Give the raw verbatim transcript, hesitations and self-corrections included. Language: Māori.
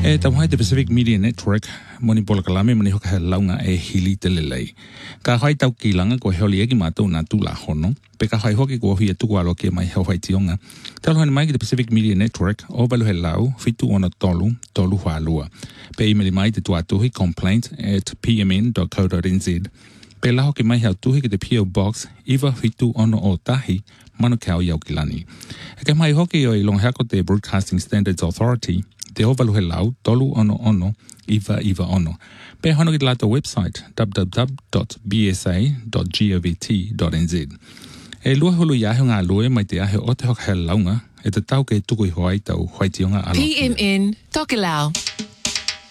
E tawhai the Pacific Media Network moni pola kalame mani hoka he launga e hili te lelei. Ka hai tau kilanga ko heoli egi mātou nā tūla hono, pe ka hai hoki ko hui e tuku alo ke mai hau hai tionga. Talo hana mai ki the Pacific Media Network o balu he lau fitu ona tolu, tolu hālua. Pe imeli mai te tuatuhi complaint at p m n dot co dot n z. Pe la hoki mai hau tuhi ki te P O Box iwa fitu ono o tahi manu kau iau kilani. E ka mai hoki o i long hako te Broadcasting Standards Authority, te ovalu he lau, tolu ono ono, iwa iwa ono. Pe hono ki te lato website, w w w dot b s a dot govt dot n z. E lua hulu iahe ngā lue mai te ahe o te hoka he launga, e te tau ke tuku i hoai tau hoai tionga alo. P M N, Tokelau.